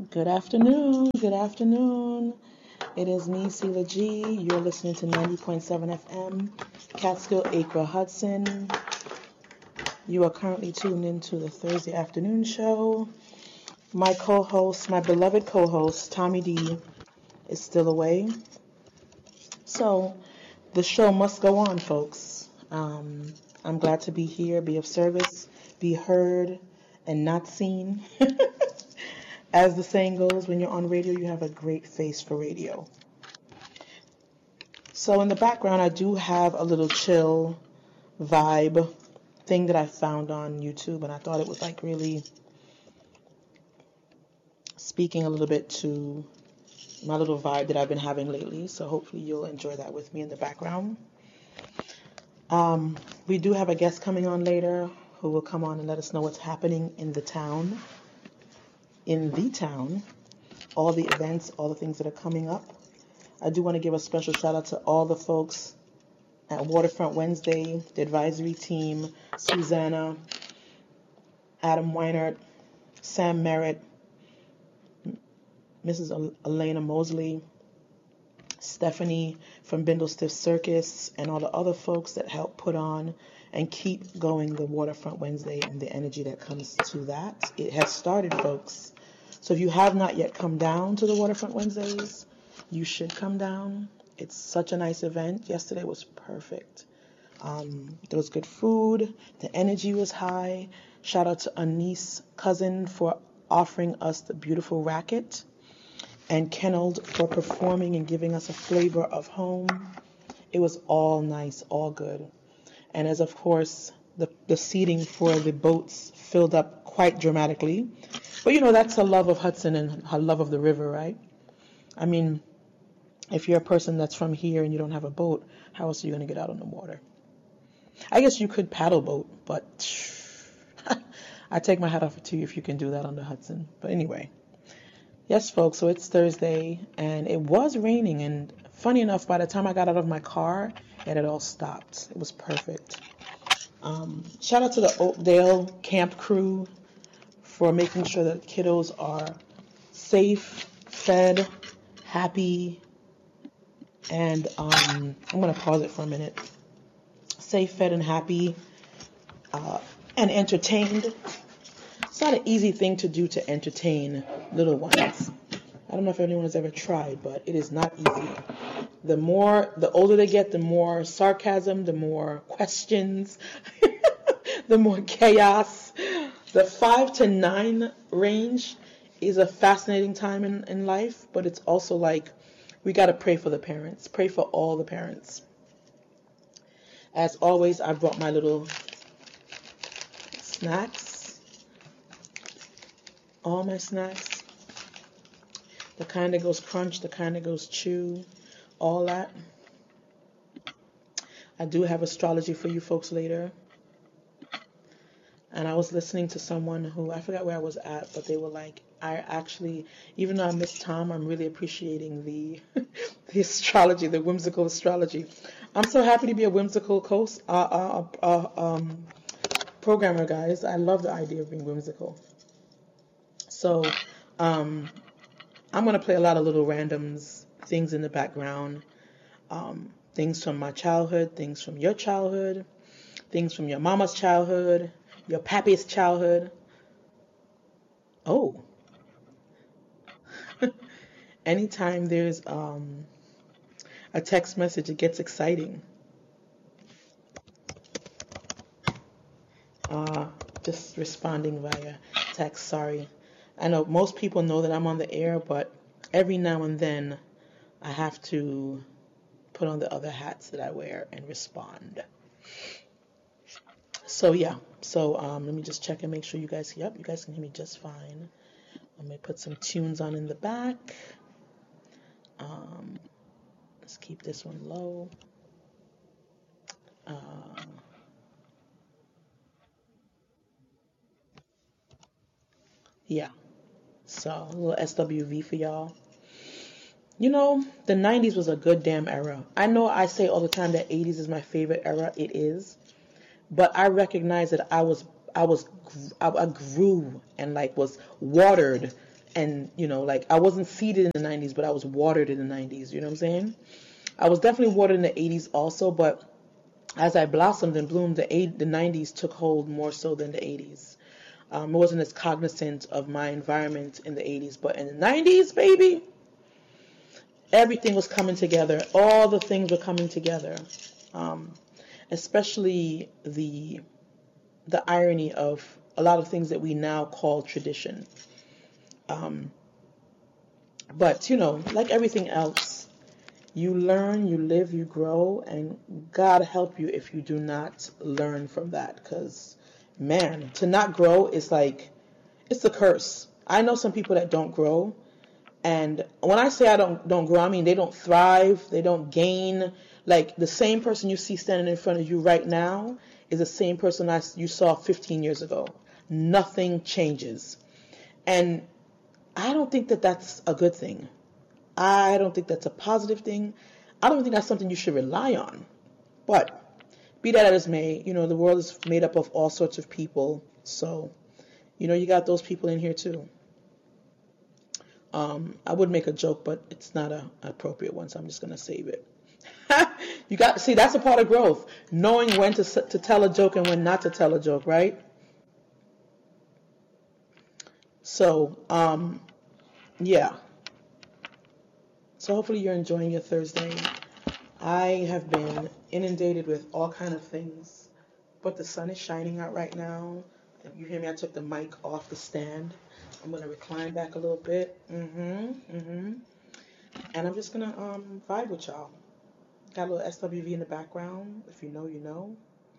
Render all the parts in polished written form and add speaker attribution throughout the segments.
Speaker 1: Good afternoon. Good afternoon. It is me, Seela G. You're listening to 90.7 FM, Catskill Acre Hudson. You are currently tuned into the Thursday afternoon show. My co-host, my beloved co-host, Tommy D, is still away. So the show must go on, folks. I'm glad to be here, be of service, be heard, and not seen. As the saying goes, when you're on radio, you have a great face for radio. So in the background, I do have a little chill vibe thing that I found on YouTube, and I thought it was like really speaking a little bit to my little vibe that I've been having lately. So hopefully you'll enjoy that with me in the background. We do have a guest coming on later who will come on and let us know what's happening in the town. All the events, all the things that are coming up. I do want to give a special shout out to all the folks at Waterfront Wednesday, the advisory team, Susanna, Adam Weinert, Sam Merritt, Mrs. Elena Mosley, Stephanie from Bindle Stiff Circus, and all the other folks that help put on and keep going the Waterfront Wednesday and the energy that comes to that. It has started, folks. So if you have not yet come down to the Waterfront Wednesdays, you should come down. It's such a nice event. Yesterday was perfect. There was good food. The energy was high. Shout out to Anise Cousin for offering us the beautiful racket, and Kenneld for performing and giving us a flavor of home. It was all nice, all good. And as of course, the seating for the boats filled up quite dramatically. But you know, that's her love of Hudson and her love of the river, right? I mean, if you're a person that's from here and you don't have a boat, how else are you going to get out on the water? I guess you could paddle boat, but I take my hat off to you if you can do that on the Hudson. But anyway, yes, folks, so it's Thursday, and it was raining, and funny enough, by the time I got out of my car, it had all stopped. It was perfect. Shout out to the Oakdale camp crew for making sure that kiddos are safe, fed, happy, and I'm going to pause it for a minute. Safe, fed, and happy, and entertained. It's not an easy thing to do to entertain little ones. I don't know if anyone has ever tried, but it is not easy. The older they get, the more sarcasm, the more questions, the more chaos. The 5 to 9 range is a fascinating time in life, but it's also like we got to pray for the parents. Pray for all the parents. As always, I brought my little snacks. All my snacks. The kind that goes crunch, the kind that goes chew, all that. I do have astrology for you folks later. And I was listening to someone who, I forgot where I was at, but they were like, I actually, even though I miss Tom, I'm really appreciating the the astrology, the whimsical astrology. I'm so happy to be a whimsical programmer, guys. I love the idea of being whimsical. So, I'm going to play a lot of little randoms, things in the background, things from my childhood, things from your childhood, things from your mama's childhood, your pappy's childhood. Oh. Anytime there's a text message, it gets exciting. Just responding via text, sorry. I know most people know that I'm on the air, but every now and then I have to put on the other hats that I wear and respond. So yeah, let me just check and make sure you guys can hear me just fine. I'm going to put some tunes on in the back. Let's keep this one low. Yeah, so a little SWV for y'all. You know, the 90s was a good damn era. I know I say all the time that 80s is my favorite era. It is. But I recognize that I grew and like was watered And, like I wasn't seeded in the 90s, but I was watered in the 90s. You know what I'm saying? I was definitely watered in the 80s also, but as I blossomed and bloomed, the 90s took hold more so than the 80s. I wasn't as cognizant of my environment in the 80s, but in the 90s, baby, everything was coming together. All the things were coming together. Especially the irony of a lot of things that we now call tradition. But, like everything else, you learn, you live, you grow, and God help you if you do not learn from that. Because, man, to not grow is like, it's a curse. I know some people that don't grow. And when I say I don't grow, I mean they don't thrive, they don't gain. Like the same person you see standing in front of you right now is the same person you saw 15 years ago. Nothing changes. And I don't think that that's a good thing. I don't think that's a positive thing. I don't think that's something you should rely on. But be that as may, the world is made up of all sorts of people. So, you got those people in here too. I would make a joke, but it's not an appropriate one, so I'm just going to save it. That's a part of growth. Knowing when to tell a joke and when not to tell a joke, right? So, yeah. So hopefully you're enjoying your Thursday. I have been inundated with all kind of things, but the sun is shining out right now. If you hear me, I took the mic off the stand. I'm going to recline back a little bit. And I'm just going to vibe with y'all. Got a little SWV in the background. If you know, you know.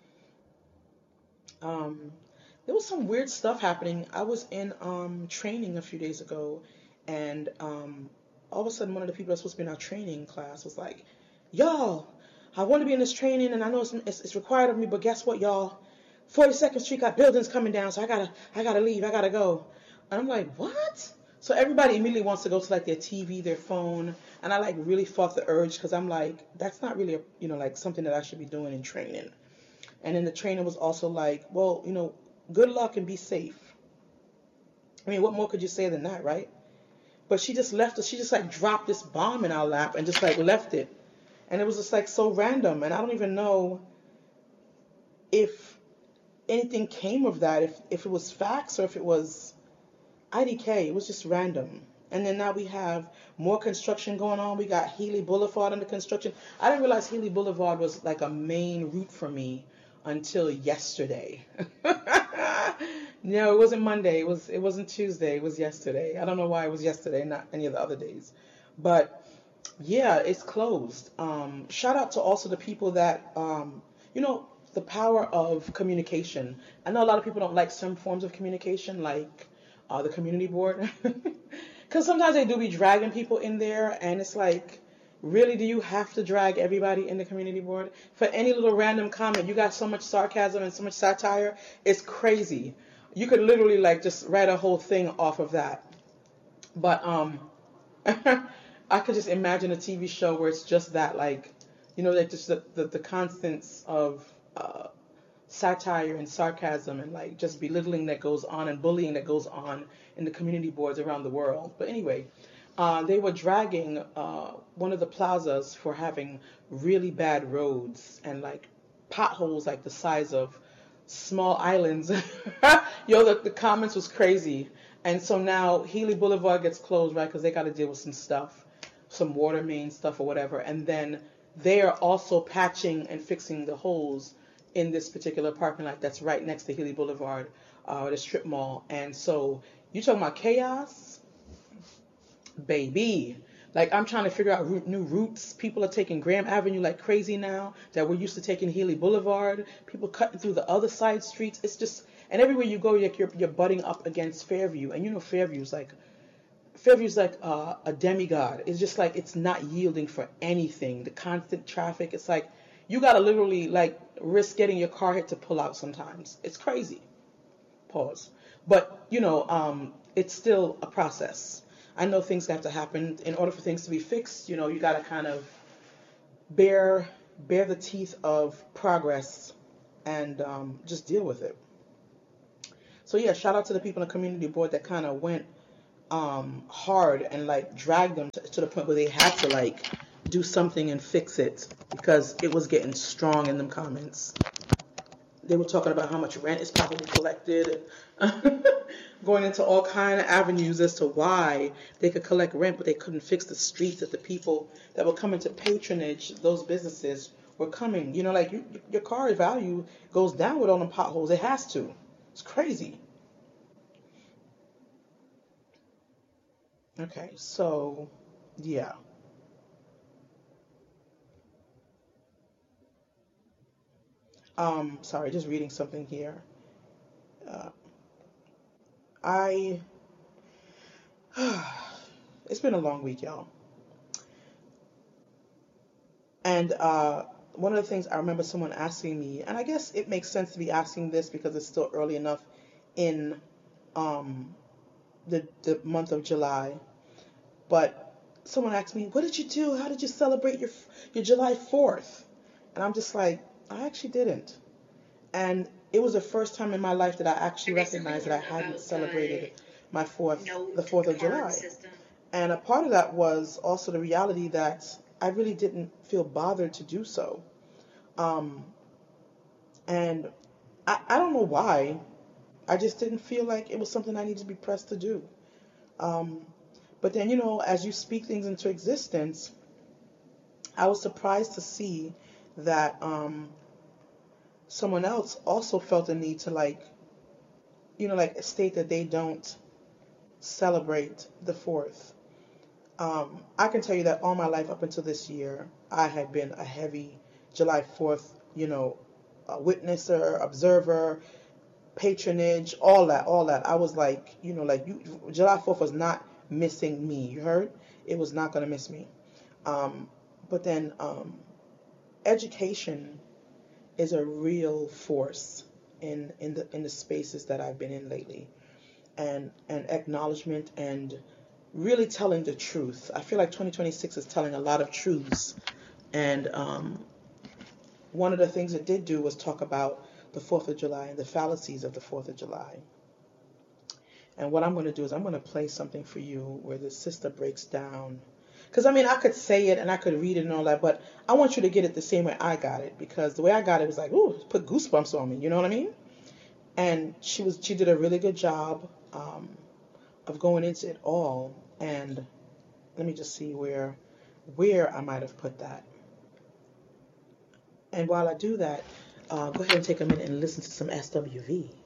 Speaker 1: There was some weird stuff happening. I was in training a few days ago, and all of a sudden one of the people that's supposed to be in our training class was like, y'all, I want to be in this training, and I know it's required of me, but guess what, y'all? 42nd Street got buildings coming down, so I gotta leave, I gotta go. And I'm like, what? So everybody immediately wants to go to like their TV, their phone, and I like really fought the urge because I'm like, that's not really like something that I should be doing in training. And then the trainer was also like, well, good luck and be safe. I mean, what more could you say than that, right? But she just left us. She just like dropped this bomb in our lap and just like left it. And it was just like so random. And I don't even know if anything came of that, if it was facts or if it was IDK. It was just random. And then now we have more construction going on. We got Healy Boulevard under construction. I didn't realize Healy Boulevard was like a main route for me until yesterday. No, it wasn't Monday. It wasn't Tuesday. It was yesterday. I don't know why it was yesterday, not any of the other days. But yeah, it's closed. Shout out to also the people that, the power of communication. I know a lot of people don't like some forms of communication, like the community board. Because sometimes they do be dragging people in there, and it's like, really, do you have to drag everybody in the community board? For any little random comment, you got so much sarcasm and so much satire, it's crazy. You could literally like just write a whole thing off of that. But I could just imagine a TV show where it's just that, like, like just the constants of satire and sarcasm and like just belittling that goes on and bullying that goes on in the community boards around the world. But anyway, they were dragging one of the plazas for having really bad roads and like potholes like the size of small islands. The comments was crazy. And so now Healy Boulevard gets closed, right, because they got to deal with some stuff, some water main stuff or whatever. And then they are also patching and fixing the holes in this particular parking lot that's right next to Healy Boulevard, the strip mall. And so you talking about chaos? Baby. Like, I'm trying to figure out new routes. People are taking Graham Avenue like crazy now that we're used to taking Healy Boulevard. People cutting through the other side streets. It's just, and everywhere you go, you're butting up against Fairview. And Fairview's like a demigod. It's just like it's not yielding for anything. The constant traffic. It's like you gotta literally like risk getting your car hit to pull out sometimes. It's crazy. Pause. But it's still a process. I know things have to happen in order for things to be fixed. You gotta kind of bear the teeth of progress and just deal with it. So yeah, shout out to the people in the community board that kind of went hard and like dragged them to the point where they had to like do something and fix it because it was getting strong in them comments. They were talking about how much rent is probably collected and going into all kind of avenues as to why they could collect rent, but they couldn't fix the streets that the people that were coming to patronage those businesses were coming. You know, like your car value goes down with all them potholes. It has to. It's crazy. Okay, so yeah. Sorry, just reading something here. Uh, I it's been a long week, y'all. And one of the things I remember someone asking me, and I guess it makes sense to be asking this because it's still early enough in um, the month of July. But someone asked me, "What did you do? How did you celebrate your July 4th?" And I'm just like, I actually didn't. And it was the first time in my life that I actually recognized that I hadn't celebrated the 4th of July. And a part of that was also the reality that I really didn't feel bothered to do so. Um, and I don't know why. I just didn't feel like it was something I needed to be pressed to do. Um, but then, as you speak things into existence, I was surprised to see that someone else also felt the need to like state that they don't celebrate the 4th. I can tell you that all my life up until this year, I had been a heavy July 4th, a witnesser, observer, patronage, all that, all that. I was like, July 4th was not missing me. You heard? It was not going to miss me. Um, but then education is a real force in the spaces that I've been in lately, and acknowledgement and really telling the truth. I feel like 2026 is telling a lot of truths, and one of the things it did do was talk about the 4th of July and the fallacies of the 4th of July. And what I'm going to do is I'm going to play something for you where the sister breaks down. Because, I mean, I could say it and I could read it and all that, but I want you to get it the same way I got it. Because the way I got it was like, ooh, put goosebumps on me. You know what I mean? And she did a really good job of going into it all. And let me just see where I might have put that. And while I do that, go ahead and take a minute and listen to some SWV.